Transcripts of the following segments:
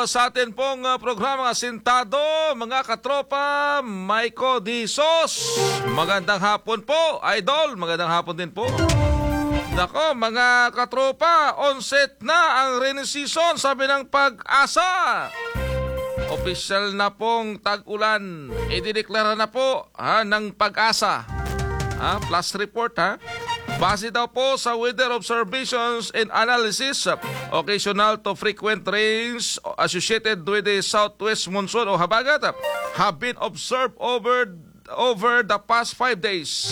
sa atin pong programang Asintado, mga katropa, Maiko Disos. Magandang hapon po, Idol. Magandang hapon din po. Nako, mga katropa, onset na ang rainy season, sabi ng Pag-asa. Opisyal na pong tag-ulan. Idineklara na po ng Pag-asa. Plus report Base daw po sa weather observations and analysis, occasional to frequent rains associated with the southwest monsoon o habagat have been observed over the past 5 days.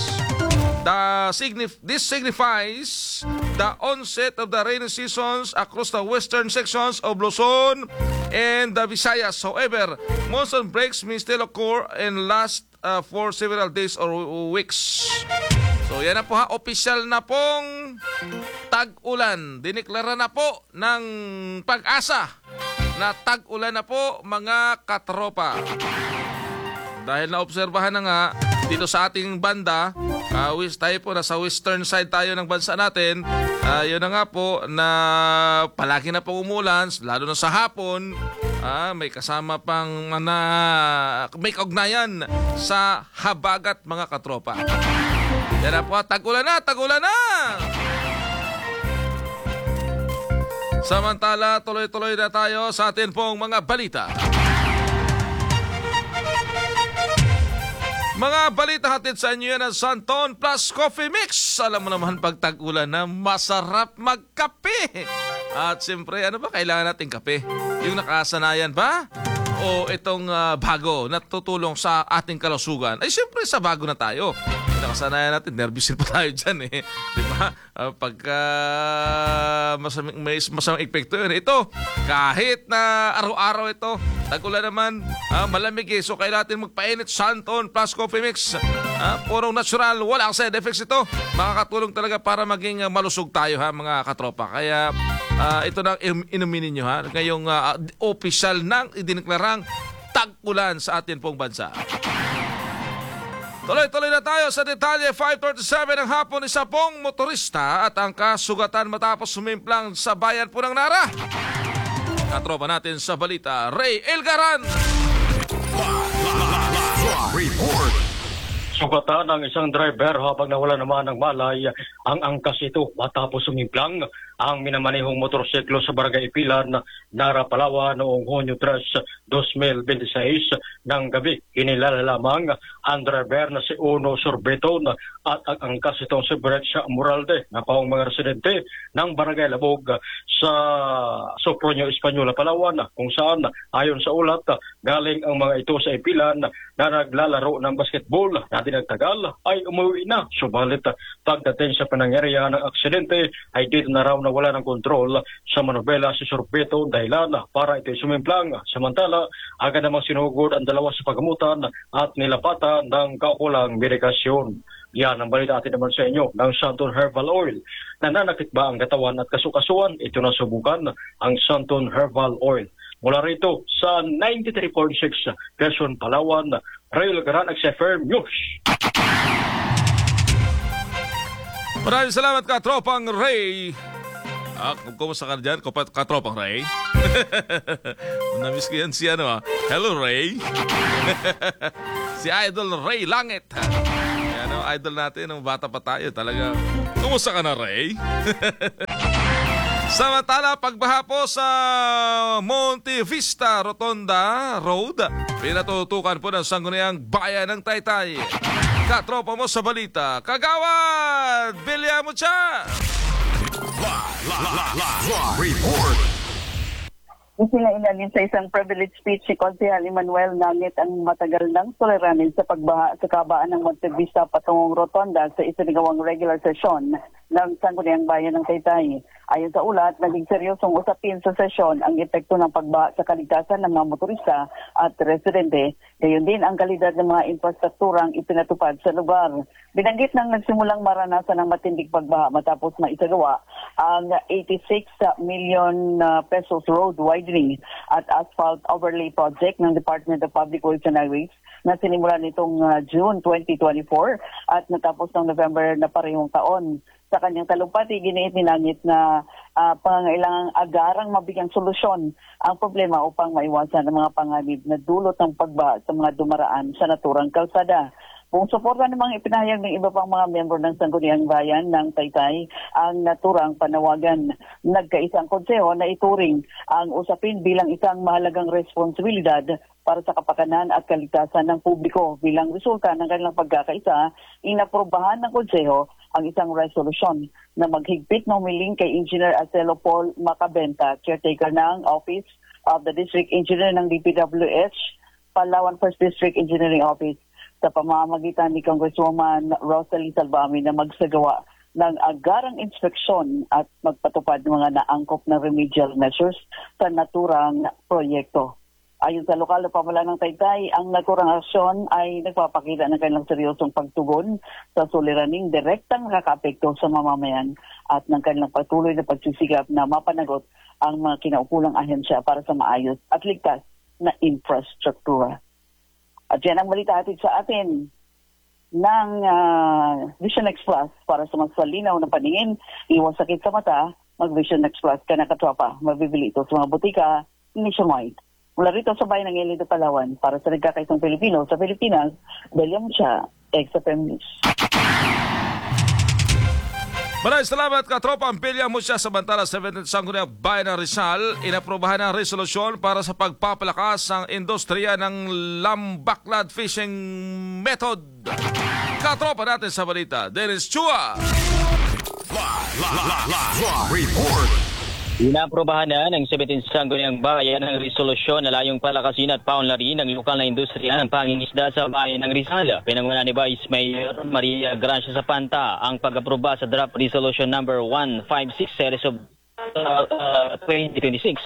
This signifies the onset of the rainy seasons across the western sections of Luzon and the Visayas. However, monsoon breaks may still occur and last for several days or weeks. So yan na po opisyal na pong tag-ulan. Dineklara na po ng Pag-asa na tag-ulan na po, mga katropa. Dahil naobserbahan na nga dito sa ating banda, tayo po nasa western side tayo ng bansa natin, yun na nga po na palagi na pong umulan, lalo na sa hapon. May kasama pang may kaugnayan sa habagat, mga katropa. Yan na po, tag-ulan na, tag-ulan na! Samantala, tuloy-tuloy na tayo sa atin pong mga balita. Mga balita hatid sa inyo yan ang Santon Plus Coffee Mix. Alam mo naman pag tag-ulan na masarap magkape. At siyempre, ano ba kailangan natin kape? Yung nakasanayan ba? O itong bago na tutulong sa ating kalusugan? Ay siyempre sa bago na tayo. Nakasanayan natin, nervousin pa tayo dyan eh. Di ba? Pagka may masamang epekto yun. Ito, kahit na araw-araw ito, tag-ulan naman, malamig eh. So kaya natin magpainit Santon Plus Coffee Mix. Purong natural, walang side effects ito. Makakatulong talaga para maging malusog tayo, mga katropa. Kaya ito na inumin ninyo ngayong opisyal nang idineklarang tag-ulan sa atin pong bansa. Tuloy-tuloy na tayo sa detalye. 5:37 ng hapon, isa pong motorista at ang kasugatan matapos sumimplang sa bayan po ng Nara. Katropa natin sa balita, Ray Elgaran. Report. Sugatan ng isang driver habang nawala naman ng malay ang angkas ito matapos sumimplang ang minamanehong motorsiklo sa Barangay Pilan, Nara, Palawan noong Hunyo 3, 2026 ng gabi. Kinilala lamang ang driver na si Uno Sorbeton at ang angkas itong si Breccia Moralde na paong mga residente ng Barangay Labog sa Sopronio, Española, Palawan, kung saan ayon sa ulat galing ang mga ito sa Ipilan na naglalaro ng basketball na dinagtagal ay umuwi na. Subalit pagdating sa panangyarihan ng aksidente ay dito na raw na wala ng kontrol sa manobela si Sorbeto dahilan para ito'y sumimplang. Samantala, agad namang sinugod ang dalawa sa pagamutan at nilapatan ng kaukulang medikasyon. Yan ang balita atin naman sa inyo ng Santon Herbal Oil. Nananakit ba ang katawan at kasukasuan? Ito na subukan ang Santon Herbal Oil. Mula rito sa 93.6 Quezon, Palawan, Ray Elgaran, XFM News. Maraming salamat, katropang Ray. Kumusta ka dyan, katropang Ray? Namiss ko yan si Hello, Ray. Si Idol Ray Langit. Idol natin, nung bata pa tayo. Talaga, kumusta ka na, Ray? Samantala, pagbaha po sa Monte Vista Rotonda Road, pinatutukan po ng sangguniang bayan ng Taytay. Katropa mo sa balita, Kagawad Villamucha! Report. Isinailalim sa isang privilege speech si Konsehal Emmanuel Nangit ang matagal ng suliranin sa pagbaha sa kabaan ng Monte Vista patungong Rotonda sa isinagawang regular session ng Sangguniang Bayan ng Taytay. Ayon sa ulat, naging seryosong usapin sa sesyon ang epekto ng pagbaha sa kaligtasan ng mga motorista at residente, gayon din ang kalidad ng mga infrastrukturang ipinatupad sa lugar. Binanggit nang nagsimulang maranasan ng matinding pagbaha matapos maisagawa ang 86 million pesos road widening at asphalt overlay project ng Department of Public Works and Highways na sinimula nitong June 2024 at natapos ng November na parehong taon. Sa kanyang talumpati, giniit ni Nangit na pangangailangang agarang mabigyang solusyon ang problema upang maiwasan ang mga panganib na dulot ng pagbaha sa mga dumaraan sa naturang kalsada. Kung suporta namang ipinahayag ng iba pang mga miyembro ng Sangguniang Bayan ng Taytay ang naturang panawagan. Nagkaisang konseho na ituring ang usapin bilang isang mahalagang responsibilidad para sa kapakanan at kaligtasan ng publiko. Bilang resulta ng kanilang pagkakaisa, inaprobahan ng konseho ang isang resolusyon na maghigpit ng humiling kay Engineer Acelo Paul Macabenta, caretaker ng Office of the District Engineer ng DPWH, Palawan 1st District Engineering Office, sa pamamagitan ni Congresswoman Rosalie Salvami na magsagawa ng agarang inspeksyon at magpatupad ng mga naangkop na remedial measures sa naturang proyekto. Ayon sa lokal na pamahalaan ng Taytay, ang naturang aksyon ay nagpapakita ng kanilang seryosong pagtugon sa suliraning direktang nakakaapekto sa mamamayan at ng kanilang patuloy na pagsisikap na mapanagot ang mga kinaukulang ahensya para sa maayos at ligtas na infrastruktura. At yan ang balita hatid sa atin ng Vision X Plus para sa mas malinaw na paningin, iwas sakit sa mata, mag-Vision X Plus ka na katropa. Mabibili ito sa mga butika nationwide. Mula rito sa bayan ng Iloilo, Palawan, para sa nagkakaisang Pilipino sa Pilipinas, William Cha, XFM News. Maraming salamat katropa. Ang pilya mo siya samantala 17th Sangguniang Bayan ng Rizal. Inaprobahan ng resolusyon para sa pagpapalakas ng industriya ng lambaklad fishing method. Katropa natin sa balita, Dennis Chua. Live report. Inaprobahan na ng 17th Sangguniang Bayan ang resolusyon na layong palakasin at paunlarin ng lokal na industriya ng pangingisda sa bayan ng Rizal. Pinangunahan ni Vice Mayor Maria Gracia Zapanta ang pag-aproba sa draft resolution number 156 series of 2026.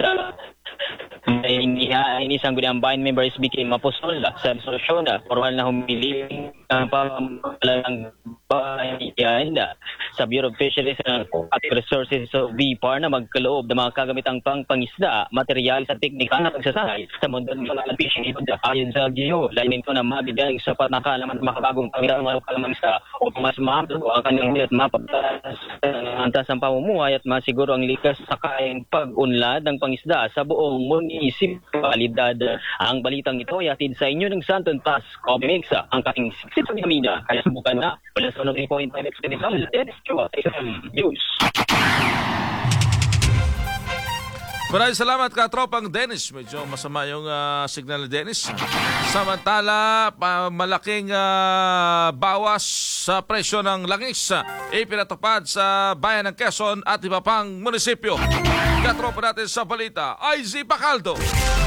Ini Sangguniang Bayan members became apostol sa resolusyon formal na humiling ang pamahalang bayan sa Bureau of Fisheries and Aquatic Resources of BPAR na magkaloob ng mga kagamitang pangpangisda, materialis at teknika na pagsasakay sa mundo ng mga fishing. Ayon sa LGU, layunin ko na mabigyan ng sapat na kaalaman at makabagong pangirang mga lokal na isda upang mas maamto ang kanyang at mapagtaas ang antas ng pamumuhay at masiguro ang likas sa kain pag-unlad ng pangisda sa buong munisipalidad. Ang balitang ito ay atid sa inyo ng Santon Pass Coffee Mix, ang kating siksik sa Minamina. Kaya subukan na. Wala sa 3.5 expedition. Dennis Chua, XFM News. Maraming salamat katropang Dennis. Medyo masama yung signal ni Dennis. Samantala, malaking bawas sa presyo ng langis ipinatupad sa bayan ng Quezon at iba pang munisipyo. Katropa natin sa balita, IZ Bacaldo.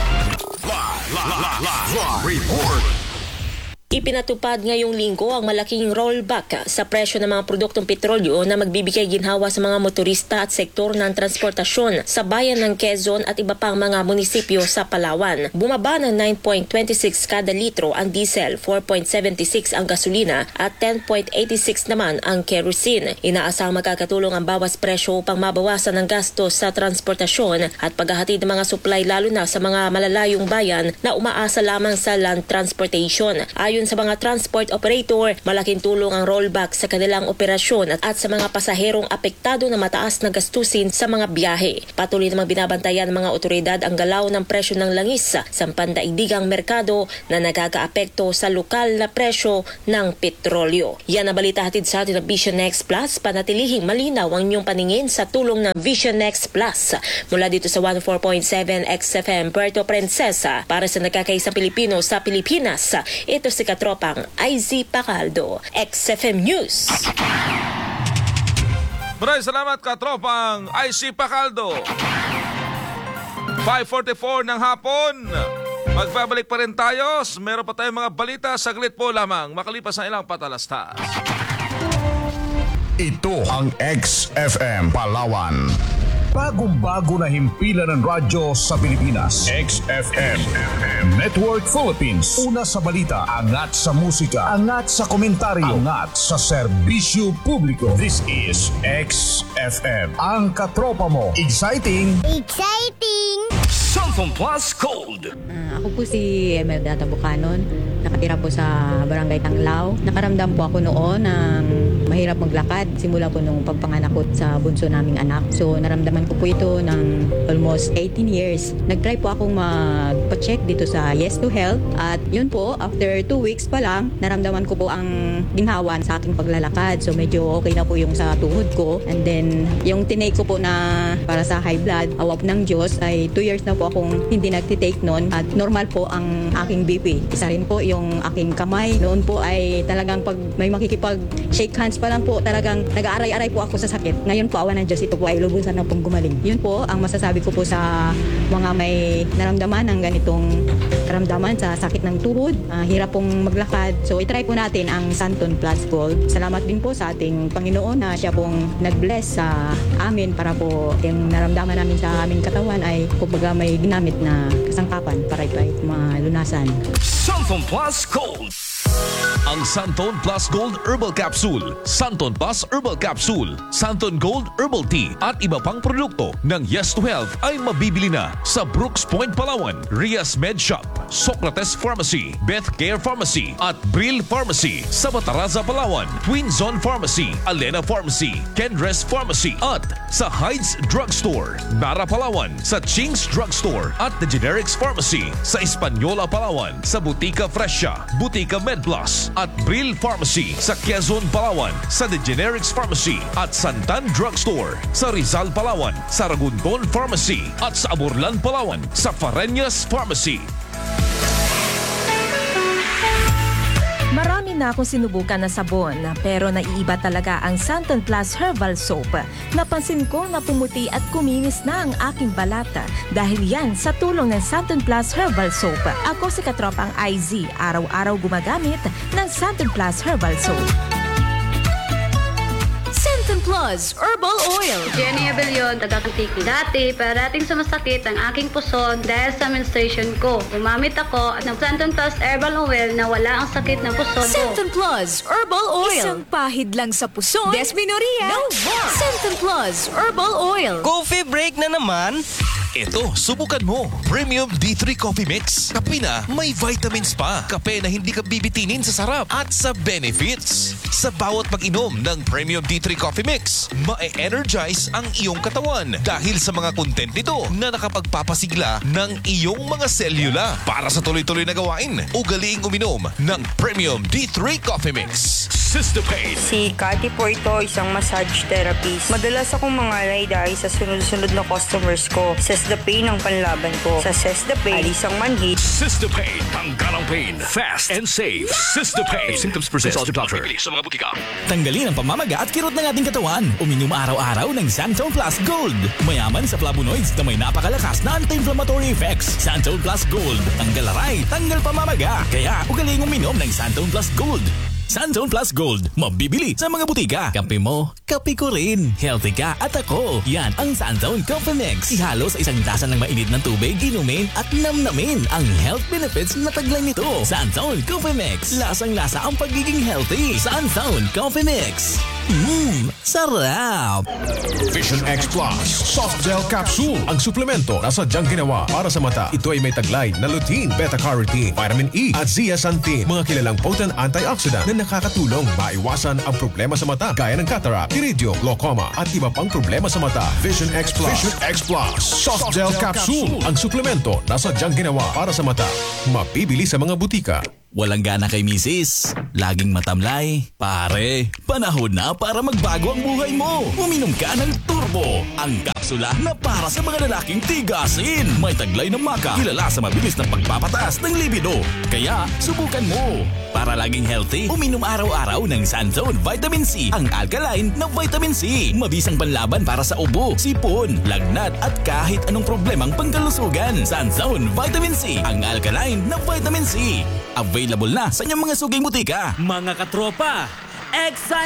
Live report. Ipinatupad ngayong linggo ang malaking rollback sa presyo ng mga produktong petrolyo na magbibigay ginhawa sa mga motorista at sektor ng transportasyon sa bayan ng Quezon at iba pang mga munisipyo sa Palawan. Bumaba ng 9.26 kada litro ang diesel, 4.76 ang gasolina at 10.86 naman ang kerosene. Inaasang magkakatulong ang bawas presyo upang mabawasan ang gastos sa transportasyon at paghahatid ng mga supply lalo na sa mga malalayong bayan na umaasa lamang sa land transportation. Ayon sa mga transport operator, malaking tulong ang rollback sa kanilang operasyon at sa mga pasaherong apektado na mataas na gastusin sa mga biyahe. Patuloy namang binabantayan ng mga otoridad ang galaw ng presyo ng langis sa pandaigdigang merkado na nagkakaapekto sa lokal na presyo ng petrolyo. Yan ang balita hatid sa atin ng Vision X Plus. Panatilihing malinaw ang inyong paningin sa tulong ng Vision X Plus. Mula dito sa 14.7 XFM Puerto Princesa para sa nagkakaisang Pilipino sa Pilipinas. Ito si katropang IZ Bacaldo, XFM News. Maraming salamat katropang IZ Bacaldo. 5:44 ng hapon. Magbabalik pa rin tayo. Meron pa tayong mga balita. Saglit po lamang makalipas ang ilang patalastas. Ito ang XFM Palawan. Bagong-bago na himpilan ng radyo sa Pilipinas. XFM Network Philippines. Una sa balita, angat sa musika, angat sa komentaryo, angat sa serbisyo publiko. This is XFM. Ang katropa mo. Exciting! Exciting! Santon Plus Gold. Ako po si Emerda Bucanon. Nakatira po sa Barangay Tanglao. Nakaramdam po ako noon ng mahirap maglakad. Simula po nung pagpanganak ko sa bunso naming anak. So naramdaman ko po ito ng almost 18 years. Nag-try po akong magpa-check dito sa Yes to Health. At yun po, after 2 weeks pa lang, naramdaman ko po ang ginhawa sa aking paglalakad. So medyo okay na po yung sa tuhod ko. And then yung tinake ko po na para sa high blood, awap ng Diyos, ay 2 years na po akong hindi nagtitake noon. At normal po ang aking BP. Isa rin po yung aking kamay. Noon po ay talagang pag may makikipag-shake hands pa lang po, talagang nag-aaray-aray po ako sa sakit. Ngayon po, awa ng Diyos, ito po ay lubusan na pong gumaling. Yun po ang masasabi ko po sa mga may naramdaman ng ganitong karamdaman sa sakit ng tuhod, hirap pong maglakad. So itry po natin ang Santon Plus Gold. Salamat din po sa ating Panginoon na siya pong nag-bless sa amin para po yung naramdaman namin sa aming katawan ay kumbaga may ginamit na kasangkapan para ito ay malunasan. Santon Plus Gold. Ang Santon Plus Gold Herbal Capsule, Santon Plus Herbal Capsule, Santon Gold Herbal Tea at iba pang produkto ng Yes to Health ay mabibili na sa Brooks Point, Palawan, Rias Med Shop, Socrates Pharmacy, Beth Care Pharmacy at Brill Pharmacy sa Bataraza, Palawan, Twin Zone Pharmacy, Alena Pharmacy, Kendres Pharmacy at sa Hyde's Drugstore, Nara, Palawan, sa Ching's Drugstore at The Generics Pharmacy sa Española, Palawan, sa Butika Fresha, Butika MedPlus at Brill Pharmacy sa Quezon, Palawan, sa The Generics Pharmacy at Santan Drugstore sa Rizal, Palawan, sa Ragunton Pharmacy at sa Aburlan, Palawan sa Fareñas Pharmacy. Marami na akong sinubukan na sabon pero naiiba talaga ang Santon Plus Herbal Soap. Napansin ko na pumuti at kuminis na ang aking balata dahil yan sa tulong ng Santon Plus Herbal Soap. Ako si Katropang IZ, araw-araw gumagamit ng Santon Plus Herbal Soap. Santon Plus Herbal Oil. Jenny Abellion, taga-Antique. Dati, parating sumasakit ang aking puson dahil sa menstruation ko. Gumamit ako ng Santon Plus Herbal Oil na wala ang sakit ng puson ko. Santon Plus Herbal Oil. Isang pahid lang sa puson. Desmenorrhea. No more. Santon Plus Herbal Oil. Coffee break na naman. Ito, subukan mo. Premium D3 Coffee Mix. Kape na may vitamins pa. Kape na hindi ka bibitinin sa sarap at sa benefits. Sa bawat pag-inom ng Premium D3 Coffee Mix, ma-energize ang iyong katawan dahil sa mga content nito na nakapagpapasigla ng iyong mga selula. Para sa tuloy-tuloy na gawain, ugaliing uminom ng Premium D3 Coffee Mix. Sistapain. Si Cathy po ito, isang massage therapist. Madalas akong mangalay dahil sa sunod-sunod na customers ko. Sistapain ang panlaban ko. Sa Sistapain, alis ang manhid. Sistapain. Tanggal ang pain. Fast and safe. Sistapain. If symptoms persist, consult your doctor. Sa mga butika. Tanggalin ang pamamaga at kirot ng ating katawan. Uminom araw-araw ng Santon Plus Gold. Mayaman sa flavonoids na may napakalakas na anti-inflammatory effects. Santon Plus Gold. Tanggal aray, tanggal pamamaga. Kaya ugaling uminom ng Santon Plus Gold. Santon Plus Gold, mabibili sa mga butika. Kape mo, kape ko rin. Healthy ka at ako. Yan ang Santon Coffee Mix. Ihalo sa isang tasa ng mainit na tubig, inumin at namnamin ang health benefits na taglay nito. Santon Coffee Mix. Lasang-lasa ang pagiging healthy. Santon Coffee Mix. Sarap! Vision X Plus Soft Gel Capsule, ang suplemento na sadyang ginawa para sa mata. Ito ay may taglay na lutein, beta-carotene, vitamin E at zeaxanthin, mga kilalang potent antioxidant na nakakatulong maiwasan ang problema sa mata gaya ng cataract, iridium, glaucoma at iba pang problema sa mata. Vision X Plus. Vision X Plus Soft Gel Capsule, ang suplemento na sadyang ginawa para sa mata. Mabibili sa mga butika. Walang gana kay misis, laging matamlay. Pare, panahon na para magbago ang buhay mo. Uminom ka ng Turbo, ang kapsula na para sa mga lalaking tigasin. May taglay ng maka, kilala sa mabilis na pagpapataas ng libido. Kaya, subukan mo. Para laging healthy, uminom araw-araw ng Santon Vitamin C, ang alkaline na vitamin C. Mabisang panlaban para sa ubo, sipon, lagnat at kahit anong problemang pangkalusugan. Santon Vitamin C, ang alkaline na vitamin C. Available na sa inyong mga suging butika. Mga katropa, excited